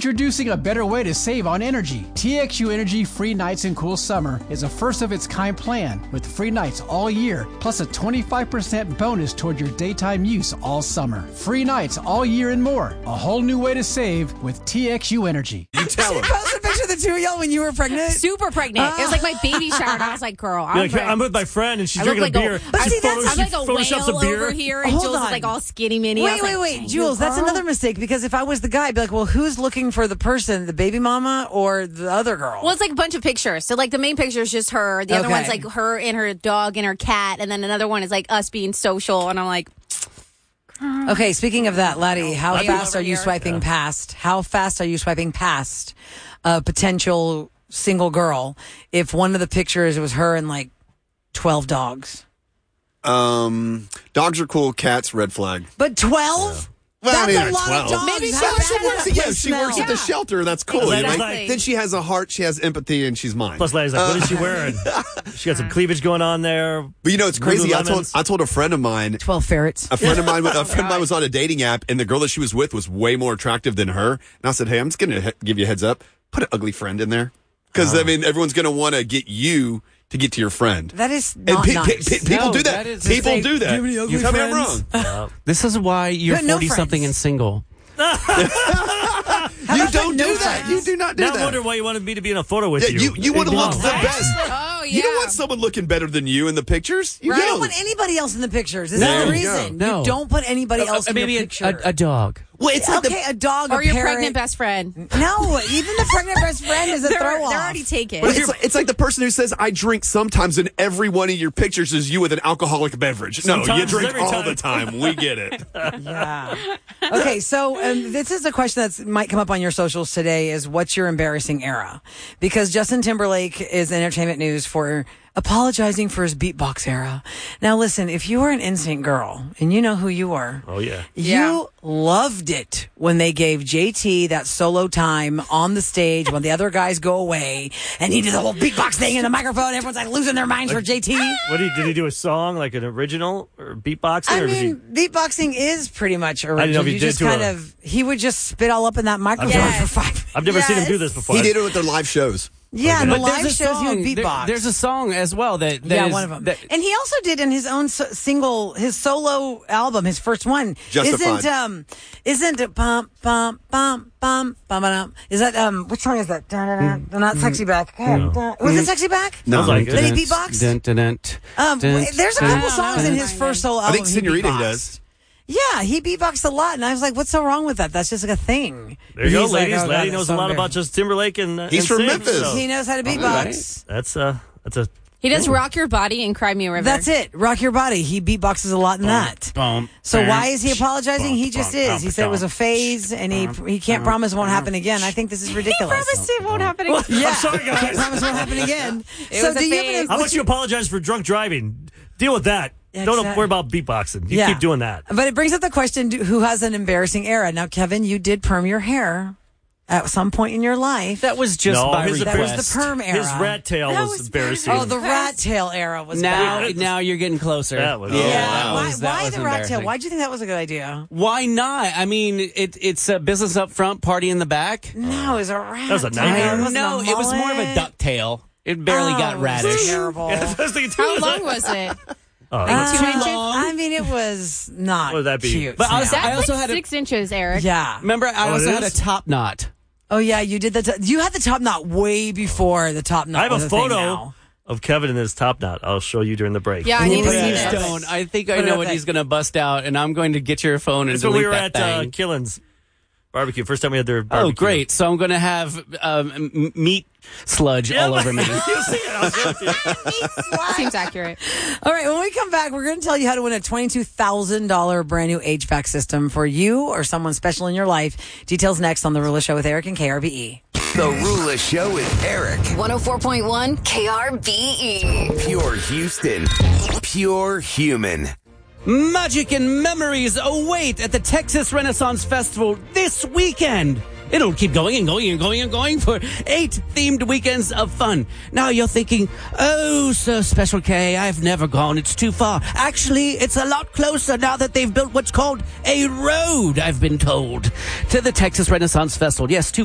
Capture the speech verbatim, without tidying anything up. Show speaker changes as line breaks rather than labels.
Introducing a better way to save on energy. T X U Energy Free Nights and Cool Summer is a first-of-its-kind plan with free nights all year, plus a twenty-five percent bonus toward your daytime use all summer. Free nights all year and more. A whole new way to save with T X U Energy.
You tell
Did
him.
you post a picture of the two of y'all when you were pregnant?
Super pregnant.
Uh,
it was like my baby shower, and I was like, girl, I'm,
Like,
pregnant.
I'm with my friend, and she's
I look
drinking
like
a beer.
A,
But
She
see, that's-
photos-
I'm like
she
a
photoshops
whale
a beer.
over here, and
Hold
Jules
on.
is like all skinny mini. I
Wait,
was
wait,
like,
wait,
"Dang,
Jules, that's
girl."
another mistake because if I was the guy, I'd be like, well, who's looking for the person, the baby mama or the other girl?
Well, it's like a bunch of pictures. So, like, the main picture is just her. The other
Okay.
one's like her and her dog and her cat. And then another one is like us being social. And I'm like,
Okay, speaking of that, Laddie, how
Laddie
fast
over
are you
here.
swiping past? How fast are you swiping past a potential single girl if one of the pictures was her and like twelve dogs?
Um, dogs are cool. Cats, red flag.
But twelve?
Well, I
That's
mean,
a lot
twelve.
of dogs.
Maybe
How
she
bad
works
does
at
that
the-
Yeah,
place
she works
smell?
at the shelter. That's cool. you know?
Exactly.
Then she has a heart. She has empathy, and she's mine.
Plus, Larry's like, what is she wearing? She got some cleavage going on there.
But you know, it's crazy. I told
Lululemons.
I told a friend of mine.
twelve ferrets.
A friend of mine, a friend of mine was on a dating app, and the girl that she was with was way more attractive than her. And I said, "Hey, I'm just gonna he- give you a heads up. Put an ugly friend in there, because I mean, everyone's gonna want to get you to get to your friend."
That is
And
not
pe-
nice.
pe- pe- people
No,
do that.
that is-
people
Say,
do that.
"Do you have any ugly
You tell me I'm
friends?"
wrong.
This is why you're
But no
forty-something
friends.
and single.
You
about
don't
no
do that.
friends?
You do not do
Now I
that.
wonder why you wanted me to be in a photo with
Yeah,
you.
you you want to
Wow.
look the best.
oh, yeah.
You don't want someone looking better than you in the pictures. You
You don't
don't.
want anybody else in the pictures. This
There
is the
you go.
reason.
No.
You don't put anybody
Uh,
else
uh,
in
maybe
your
a,
picture.
a, a dog.
Well, it's like
okay, a dog,
Or
a
your
parrot.
pregnant best friend.
No, even the pregnant best friend is a
They're,
throw off.
they're already taken.
But it's, like, it's like the person who says, I drink sometimes, and every one of your pictures is you with an alcoholic beverage. No, you
Sometimes,
drink
every
all
time.
the time. We get it.
Yeah. Okay, so um, this is a question that might come up on your socials today is what's your embarrassing era? Because Justin Timberlake is in entertainment news for apologizing for his beatbox era. Now listen, if you were an Instinct girl, and you know who you were,
Oh, yeah.
you
Yeah.
loved it when they gave J T that solo time on the stage when the other guys go away, and he did the whole beatbox thing in the microphone. Everyone's like losing their minds for J T.
What did he, did he do a song, like an original or beatboxing?
I
or was
mean, beatboxing is pretty much original.
know if he
you
did
just
to
kind
a-
of he would just spit all up in that microphone
Yes.
for five minutes.
he, I've never seen him do
Yes.
this before.
He did it with their live shows.
Yeah, in the
But
live
there's a
shows he
song.
would
there-
beatbox.
there's a song as well that, that
yeah,
is-
one of them.
that-
And he also did in his own so- single, his solo album, his first one.
Justified.
Isn't um, isn't it bum bum bum bum bum bum? Is that um, which song is that? Dun, dun, dun, not Sexy Back. God, dun. Was it Sexy Back?
No,
Sounds like
Did he
it.
beatbox?
Dun, dun, dun,
Um,
dun,
w- there's a
dun,
couple
I don't
songs
know.
in his first solo album.
I think Senorita
he
does.
Yeah, he beatboxed a lot, and I was like, "What's so wrong with that? That's just like a thing."
There you go,
He's like,
ladies.
"Oh, God,
Laddie
that's
knows
so
a lot
weird."
about Justin Timberlake and uh,
He's
and
from
sing,
Memphis.
so
He knows how to beatbox.
right.
That's uh, that's a.
he does Rock Your Body and Cry Me a River.
That's it. Rock Your Body. He beatboxes a lot in that.
Bum,
So
bum,
why is he apologizing?
bum,
He just
bum,
is.
bum,
He said it was a
bum.
phase, and he he can't promise it won't happen again. I think this is
He
ridiculous.
promised it won't happen again.
Yeah,
I'm sorry, guys.
can't promise it won't happen again.
It
so
was a
do you have
phase.
any-
How about you apologize for drunk driving? Deal with that.
Yeah,
Don't
exactly.
worry about beatboxing. You
Yeah.
keep doing that.
But it brings up the question: do- who has an embarrassing era? Now, Kevin, you did perm your hair at some point in your life.
That was just
No,
by
his
That was
request.
the perm era.
His rat tail
That
was,
was
embarrassing.
Oh, the rat tail era was
Now,
bad.
now you're getting closer.
That was-
yeah.
Oh,
Yeah,
that
why,
was, that
why
was
the rat tail?
embarrassing.
Why'd you think that was a good idea?
Why not? I mean, it, it's a business up front, party in the back.
No, it was a rat.
That was a
tail.
nightmare.
It wasn't
no,
a
it was more of a
mullet.
ducktail. It barely
Oh,
got
it was
radish.
Terrible.
Yeah, that's the thing, too.
How long was it?
Oh,
Uh,
two inches?
I mean, it was not
What would that be?
cute.
But I was-
Sam.
That's
I also
like
had a-
six inches, Eric.
yeah.
Remember, I
Oh,
also
it
had a
is?
top knot.
Oh yeah, you did the. T- you had the top knot way before the top knot.
I have
was
a
a thing
photo
now.
of Kevin in his top knot. I'll show you during the break.
Yeah, I need to see
Please
this.
don't. I think I
Put it
know
up
what
there.
he's going to bust out, and I'm going to get your phone and
That's when
delete
we were
that
at uh,
thing.
Killen's barbecue. First time we had their barbecue.
Oh, great. So I'm going to have um, m- meat sludge
Yeah,
all over me.
You'll see it. I'll show it to you.
Seems accurate.
All right, when we come back, we're going to tell you how to win a twenty-two thousand dollars brand new H V A C system for you or someone special in your life. Details next on The Rula Show with Eric and K R B E.
The Rula Show with Eric.
one oh four point one K R B E.
Pure Houston. Pure human.
Magic and memories await at the Texas Renaissance Festival this weekend. It'll keep going and going and going and going for eight themed weekends of fun. Now you're thinking, oh, so Special K, I've never gone. It's too far. Actually, it's a lot closer now that they've built what's called a road, I've been told, to the Texas Renaissance Festival. Yes, two